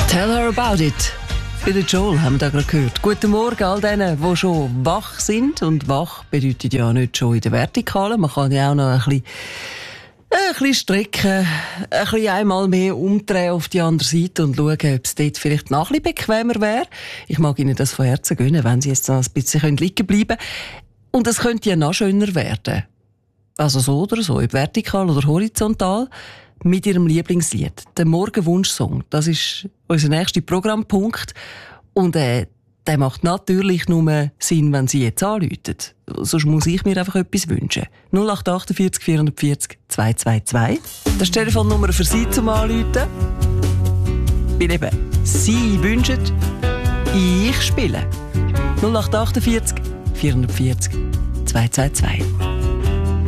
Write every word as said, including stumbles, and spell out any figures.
Tell her about it. Für den Joel haben wir da gerade gehört. Guten Morgen all denen, die schon wach sind. Und wach bedeutet ja nicht schon in der Vertikalen. Man kann ja auch noch ein bisschen, ein bisschen strecken, ein bisschen einmal mehr umdrehen auf die andere Seite und schauen, ob es dort vielleicht noch ein bisschen bequemer wäre. Ich mag Ihnen das von Herzen gönnen, wenn Sie jetzt noch ein bisschen liegen bleiben können. Und es könnte ja noch schöner werden. Also so oder so, ob vertikal oder horizontal. Mit Ihrem Lieblingslied, der Morgenwunsch-Song. Das ist unser nächster Programmpunkt. Und äh, der macht natürlich nur Sinn, wenn Sie jetzt anrufen. Sonst muss ich mir einfach etwas wünschen. null acht acht vier vier vier vier zwei zwei zwei. Das ist die Telefonnummer für Sie zum Anrufen. Weil eben Sie wünschen, ich spiele. null acht acht vier vier vier zwei zwei zwei.